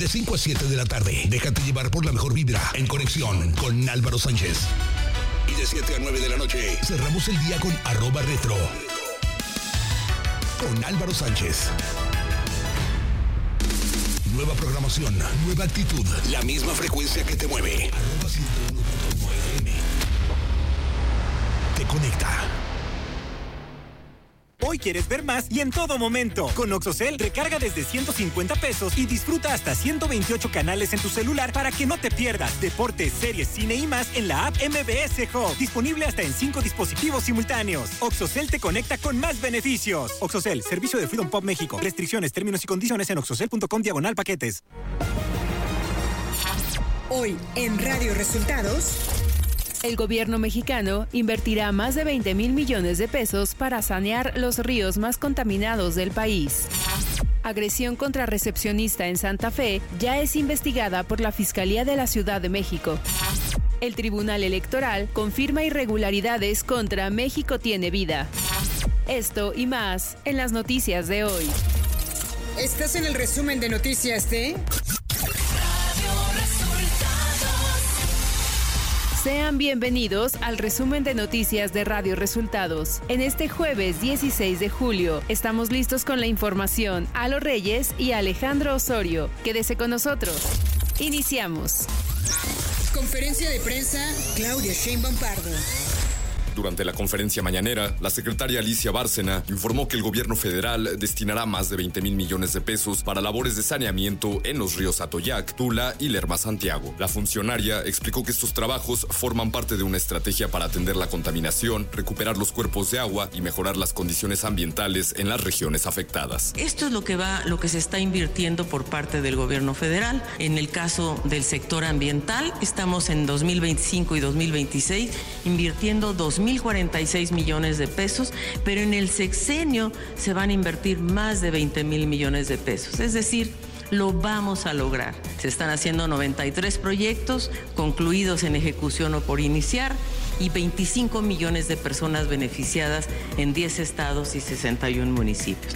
de 5 a 7 de la tarde. Déjate llevar por la mejor vibra en conexión con Álvaro Sánchez. Y de 7 a 9 de la noche cerramos el día con @retro. Con Álvaro Sánchez. Nueva programación, nueva actitud, la misma frecuencia que te mueve. @101.9M. Te conecta. Hoy quieres ver más y en todo momento. Con Oxocel, recarga desde 150 pesos y disfruta hasta 128 canales en tu celular para que no te pierdas deportes, series, cine y más en la app MBS Hub. Disponible hasta en 5 dispositivos simultáneos. Oxocel te conecta con más beneficios. Oxocel, servicio de Freedom Pop México. Restricciones, términos y condiciones en oxocel.com/paquetes. Hoy en Radio Resultados. El gobierno mexicano invertirá más de 20,000 millones de pesos para sanear los ríos más contaminados del país. Agresión contra recepcionista en Santa Fe ya es investigada por la Fiscalía de la Ciudad de México. El Tribunal Electoral confirma irregularidades contra México Tiene Vida. Esto y más en las noticias de hoy. ¿Estás en el resumen de noticias de...? Sean bienvenidos al resumen de noticias de Radio Resultados. En este jueves 16 de julio estamos listos con la información. Alo Reyes y Alejandro Osorio. Quédese con nosotros. Iniciamos. Conferencia de prensa, Claudia Sheinbaum Pardo. Durante la conferencia mañanera, la secretaria Alicia Bárcena informó que el gobierno federal destinará más de 20,000 millones de pesos para labores de saneamiento en los ríos Atoyac, Tula y Lerma-Santiago. La funcionaria explicó que estos trabajos forman parte de una estrategia para atender la contaminación, recuperar los cuerpos de agua y mejorar las condiciones ambientales en las regiones afectadas. Esto es lo que se está invirtiendo por parte del gobierno federal. En el caso del sector ambiental, estamos en 2025 y 2026 invirtiendo 2,046 millones de pesos, pero en el sexenio se van a invertir más de 20,000 millones de pesos. Es decir, lo vamos a lograr. Se están haciendo 93 proyectos concluidos en ejecución o por iniciar y 25 millones de personas beneficiadas en 10 estados y 61 municipios.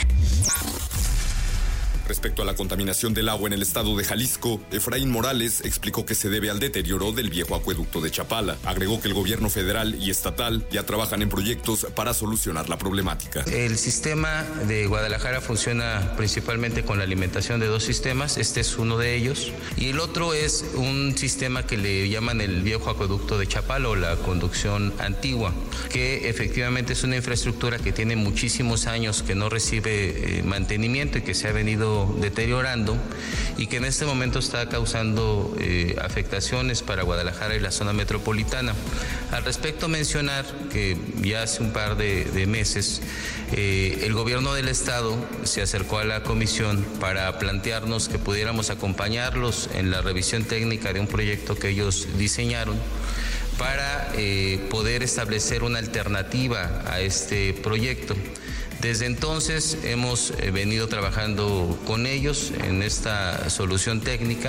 Respecto a la contaminación del agua en el estado de Jalisco, Efraín Morales explicó que se debe al deterioro del viejo acueducto de Chapala. Agregó que el gobierno federal y estatal ya trabajan en proyectos para solucionar la problemática. El sistema de Guadalajara funciona principalmente con la alimentación de 2 sistemas. Este es uno de ellos. Y el otro es un sistema que le llaman el viejo acueducto de Chapala o la conducción antigua, que efectivamente es una infraestructura que tiene muchísimos años que no recibe mantenimiento y que se ha venido deteriorando y que en este momento está causando afectaciones para Guadalajara y la zona metropolitana. Al respecto, mencionar que ya hace un par de meses el gobierno del estado se acercó a la comisión para plantearnos que pudiéramos acompañarlos en la revisión técnica de un proyecto que ellos diseñaron para poder establecer una alternativa a este proyecto. Desde entonces hemos venido trabajando con ellos en esta solución técnica.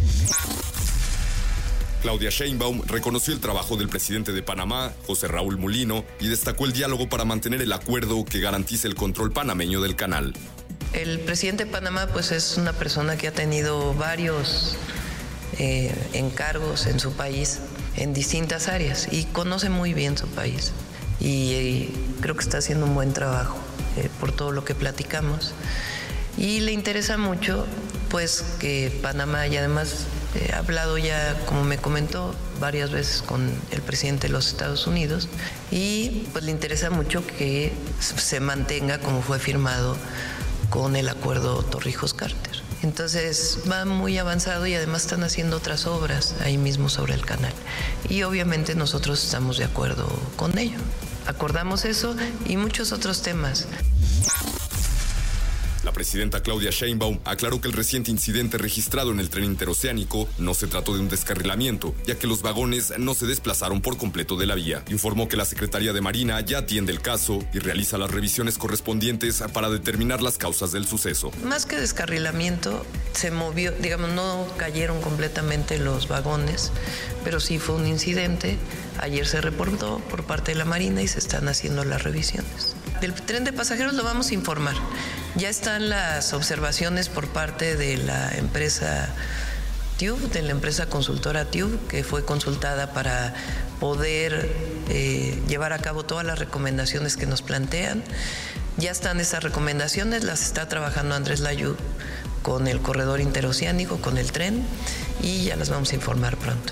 Claudia Sheinbaum reconoció el trabajo del presidente de Panamá, José Raúl Mulino, y destacó el diálogo para mantener el acuerdo que garantice el control panameño del canal. El presidente de Panamá pues es una persona que ha tenido varios encargos en su país en distintas áreas y conoce muy bien su país y creo que está haciendo un buen trabajo por todo lo que platicamos y le interesa mucho pues que Panamá, y además he hablado ya, como me comentó, varias veces con el presidente de los Estados Unidos y pues le interesa mucho que se mantenga como fue firmado con el acuerdo Torrijos-Carter. Entonces va muy avanzado y además están haciendo otras obras ahí mismo sobre el canal. Y obviamente nosotros estamos de acuerdo con ello. Acordamos eso y muchos otros temas. La presidenta Claudia Sheinbaum aclaró que el reciente incidente registrado en el tren interoceánico no se trató de un descarrilamiento, ya que los vagones no se desplazaron por completo de la vía. Informó que la Secretaría de Marina ya atiende el caso y realiza las revisiones correspondientes para determinar las causas del suceso. Más que descarrilamiento, se movió, digamos, no cayeron completamente los vagones, pero sí fue un incidente. Ayer se reportó por parte de la Marina y se están haciendo las revisiones. Del tren de pasajeros lo vamos a informar. Ya están las observaciones por parte de la empresa TÜV, de la empresa consultora TÜV, que fue consultada para poder llevar a cabo todas las recomendaciones que nos plantean. Ya están esas recomendaciones, las está trabajando Andrés Layud con el corredor interoceánico, con el tren, y ya las vamos a informar pronto.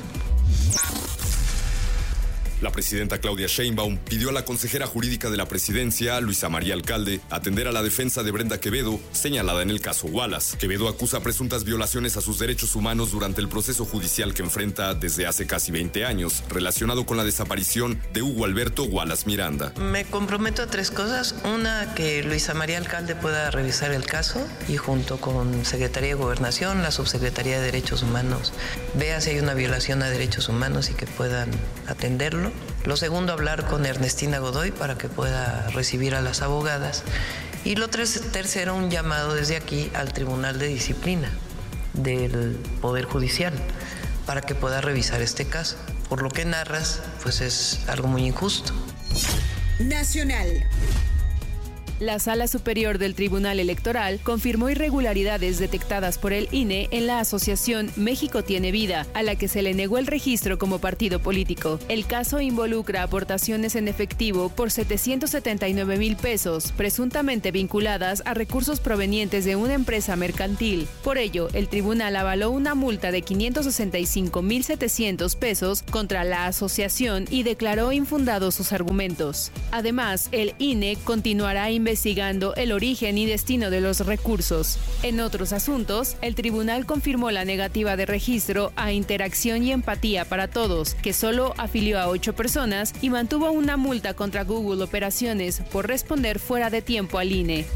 La presidenta Claudia Sheinbaum pidió a la consejera jurídica de la presidencia, Luisa María Alcalde, atender a la defensa de Brenda Quevedo, señalada en el caso Wallace. Quevedo acusa presuntas violaciones a sus derechos humanos durante el proceso judicial que enfrenta desde hace casi 20 años, relacionado con la desaparición de Hugo Alberto Wallace Miranda. Me comprometo a 3 cosas. Una, que Luisa María Alcalde pueda revisar el caso y junto con Secretaría de Gobernación, la Subsecretaría de Derechos Humanos, vea si hay una violación a derechos humanos y que puedan atenderlo. Lo segundo, hablar con Ernestina Godoy para que pueda recibir a las abogadas. Y lo tercero, un llamado desde aquí al Tribunal de Disciplina del Poder Judicial para que pueda revisar este caso. Por lo que narras, pues es algo muy injusto. Nacional. La Sala Superior del Tribunal Electoral confirmó irregularidades detectadas por el INE en la asociación México Tiene Vida, a la que se le negó el registro como partido político. El caso involucra aportaciones en efectivo por 779,000 pesos, presuntamente vinculadas a recursos provenientes de una empresa mercantil. Por ello, el tribunal avaló una multa de 565,700 pesos contra la asociación y declaró infundados sus argumentos. Además, el INE continuará investigando el origen y destino de los recursos. En otros asuntos, el tribunal confirmó la negativa de registro a Interacción y Empatía para Todos, que solo afilió a 8 personas y mantuvo una multa contra Google Operaciones por responder fuera de tiempo al INE.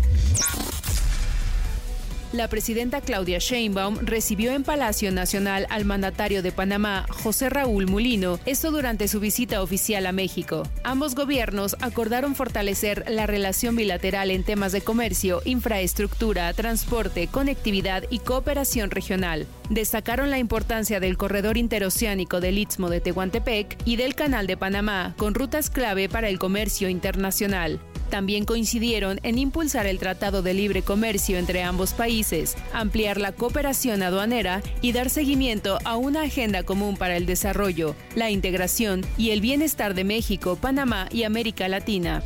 La presidenta Claudia Sheinbaum recibió en Palacio Nacional al mandatario de Panamá, José Raúl Mulino, esto durante su visita oficial a México. Ambos gobiernos acordaron fortalecer la relación bilateral en temas de comercio, infraestructura, transporte, conectividad y cooperación regional. Destacaron la importancia del corredor interoceánico del Istmo de Tehuantepec y del Canal de Panamá, con rutas clave para el comercio internacional. También coincidieron en impulsar el Tratado de Libre Comercio entre ambos países, ampliar la cooperación aduanera y dar seguimiento a una agenda común para el desarrollo, la integración y el bienestar de México, Panamá y América Latina.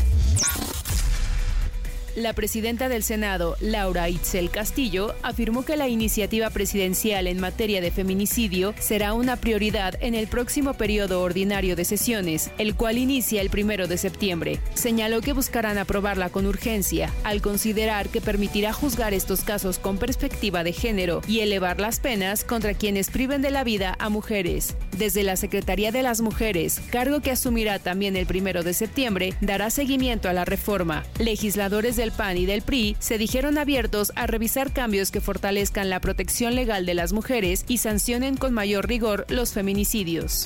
La presidenta del Senado, Laura Itzel Castillo, afirmó que la iniciativa presidencial en materia de feminicidio será una prioridad en el próximo periodo ordinario de sesiones, el cual inicia el 1 de septiembre. Señaló que buscarán aprobarla con urgencia, al considerar que permitirá juzgar estos casos con perspectiva de género y elevar las penas contra quienes priven de la vida a mujeres. Desde la Secretaría de las Mujeres, cargo que asumirá también el 1 de septiembre, dará seguimiento a la reforma. Legisladores del PAN y del PRI se dijeron abiertos a revisar cambios que fortalezcan la protección legal de las mujeres y sancionen con mayor rigor los feminicidios.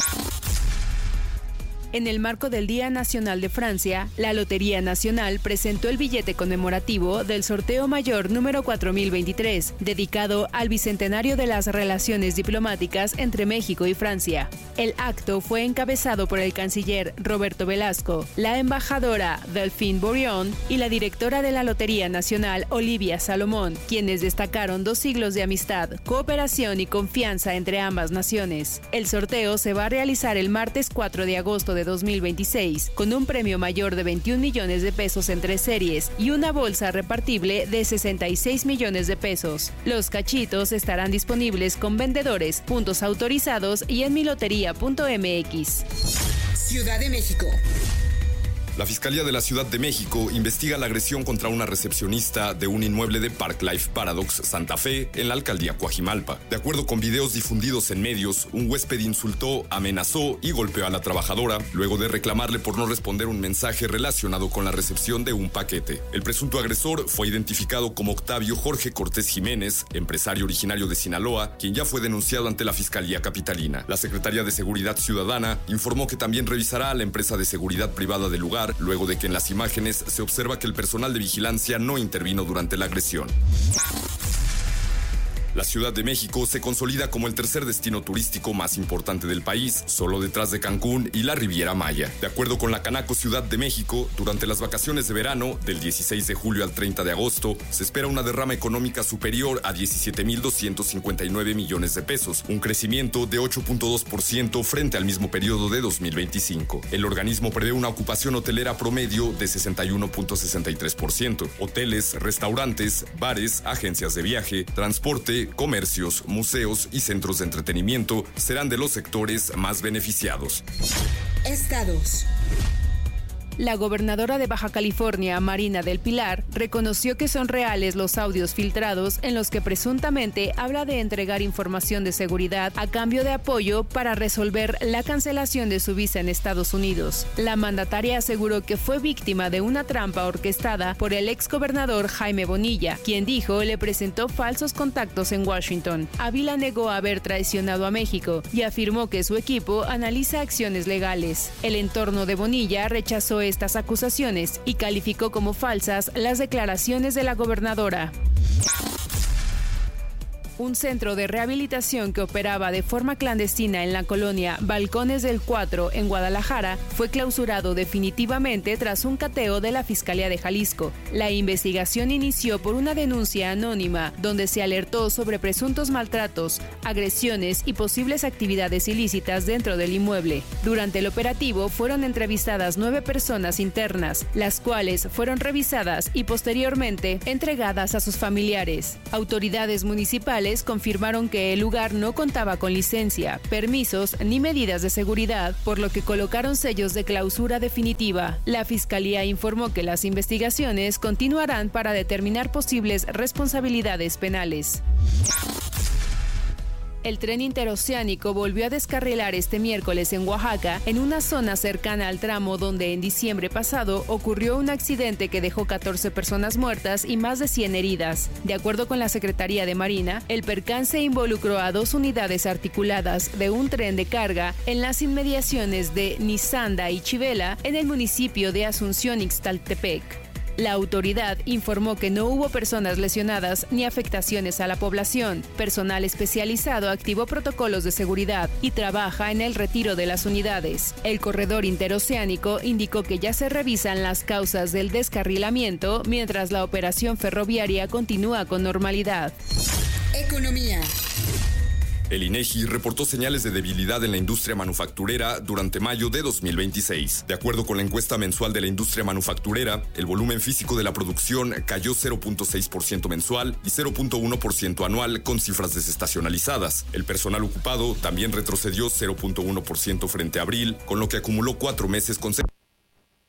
En el marco del Día Nacional de Francia, la Lotería Nacional presentó el billete conmemorativo del sorteo mayor número 4023, dedicado al bicentenario de las relaciones diplomáticas entre México y Francia. El acto fue encabezado por el canciller Roberto Velasco, la embajadora Delphine Bourrion y la directora de la Lotería Nacional, Olivia Salomón, quienes destacaron 2 siglos de amistad, cooperación y confianza entre ambas naciones. El sorteo se va a realizar el martes 4 de agosto de 2026, con un premio mayor de 21 millones de pesos en 3 series y una bolsa repartible de 66 millones de pesos. Los cachitos estarán disponibles con vendedores, puntos autorizados y en milotería.mx. Ciudad de México. La Fiscalía de la Ciudad de México investiga la agresión contra una recepcionista de un inmueble de Park Life Paradox Santa Fe en la alcaldía Coajimalpa. De acuerdo con videos difundidos en medios, un huésped insultó, amenazó y golpeó a la trabajadora luego de reclamarle por no responder un mensaje relacionado con la recepción de un paquete. El presunto agresor fue identificado como Octavio Jorge Cortés Jiménez, empresario originario de Sinaloa, quien ya fue denunciado ante la Fiscalía Capitalina. La Secretaría de Seguridad Ciudadana informó que también revisará a la empresa de seguridad privada del lugar, luego de que en las imágenes se observa que el personal de vigilancia no intervino durante la agresión. La Ciudad de México se consolida como el tercer destino turístico más importante del país, solo detrás de Cancún y la Riviera Maya. De acuerdo con la Canaco Ciudad de México, durante las vacaciones de verano, del 16 de julio al 30 de agosto, se espera una derrama económica superior a 17,259 millones de pesos, un crecimiento de 8.2% frente al mismo periodo de 2025. El organismo prevé una ocupación hotelera promedio de 61.63%. Hoteles, restaurantes, bares, agencias de viaje, transporte, comercios, museos y centros de entretenimiento serán de los sectores más beneficiados. Estados. La gobernadora de Baja California, Marina del Pilar, reconoció que son reales los audios filtrados en los que presuntamente habla de entregar información de seguridad a cambio de apoyo para resolver la cancelación de su visa en Estados Unidos. La mandataria aseguró que fue víctima de una trampa orquestada por el exgobernador Jaime Bonilla, quien dijo le presentó falsos contactos en Washington. Ávila negó haber traicionado a México y afirmó que su equipo analiza acciones legales. El entorno de Bonilla rechazó estas acusaciones y calificó como falsas las declaraciones de la gobernadora. Un centro de rehabilitación que operaba de forma clandestina en la colonia Balcones del 4 en Guadalajara fue clausurado definitivamente tras un cateo de la Fiscalía de Jalisco. La investigación inició por una denuncia anónima donde se alertó sobre presuntos maltratos, agresiones y posibles actividades ilícitas dentro del inmueble. Durante el operativo fueron entrevistadas 9 personas internas, las cuales fueron revisadas y posteriormente entregadas a sus familiares. Autoridades municipales confirmaron que el lugar no contaba con licencia, permisos ni medidas de seguridad, por lo que colocaron sellos de clausura definitiva. La Fiscalía informó que las investigaciones continuarán para determinar posibles responsabilidades penales. El tren interoceánico volvió a descarrilar este miércoles en Oaxaca, en una zona cercana al tramo donde en diciembre pasado ocurrió un accidente que dejó 14 personas muertas y más de 100 heridas. De acuerdo con la Secretaría de Marina, el percance involucró a 2 unidades articuladas de un tren de carga en las inmediaciones de Nizanda y Chivela, en el municipio de Asunción Ixtaltepec. La autoridad informó que no hubo personas lesionadas ni afectaciones a la población. Personal especializado activó protocolos de seguridad y trabaja en el retiro de las unidades. El corredor interoceánico indicó que ya se revisan las causas del descarrilamiento mientras la operación ferroviaria continúa con normalidad. Economía. El INEGI reportó señales de debilidad en la industria manufacturera durante mayo de 2026. De acuerdo con la encuesta mensual de la industria manufacturera, el volumen físico de la producción cayó 0.6% mensual y 0.1% anual con cifras desestacionalizadas. El personal ocupado también retrocedió 0.1% frente a abril, con lo que acumuló 4 meses consecutivos